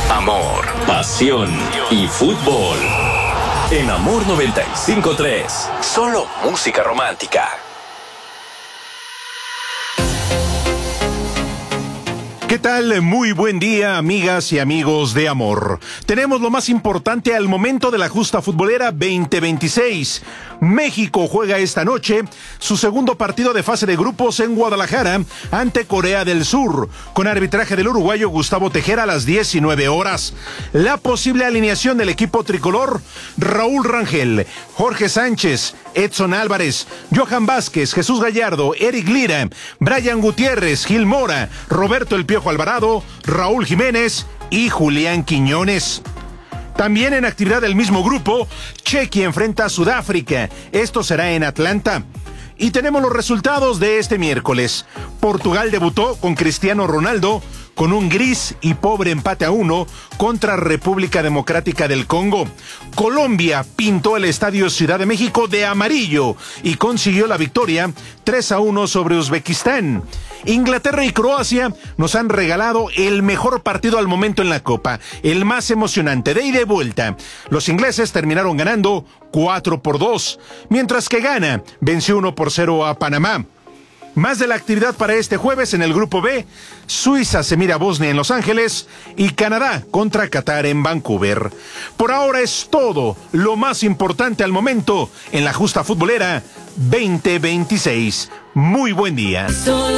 Amor, pasión y fútbol. En Amor 95.3, solo música romántica. ¿Qué tal? Muy buen día, amigas y amigos de Amor. Tenemos lo más importante al momento de la justa futbolera 2026. México juega esta noche su segundo partido de fase de grupos en Guadalajara ante Corea del Sur, con arbitraje del uruguayo Gustavo Tejera a las 19 horas. La posible alineación del equipo tricolor: Raúl Rangel, Jorge Sánchez, Edson Álvarez, Johan Vázquez, Jesús Gallardo, Eric Lira, Brian Gutiérrez, Gil Mora, Roberto El Piojo Alvarado, Raúl Jiménez y Julián Quiñones. También en actividad del mismo grupo, Chequia enfrenta a Sudáfrica. Esto será en Atlanta. Y tenemos los resultados de este miércoles. Portugal debutó con Cristiano Ronaldo con un gris y pobre empate a 1 contra República Democrática del Congo. Colombia pintó el Estadio Ciudad de México de amarillo y consiguió la victoria 3-1 sobre Uzbekistán. Inglaterra y Croacia nos han regalado el mejor partido al momento en la Copa, el más emocionante, de ida y vuelta. Los ingleses terminaron ganando 4-2, mientras que Ghana venció 1-0 a Panamá. Más de la actividad para este jueves en el grupo B: Suiza se mira a Bosnia en Los Ángeles y Canadá contra Qatar en Vancouver. Por ahora es todo lo más importante al momento en la justa futbolera 2026. Muy buen día.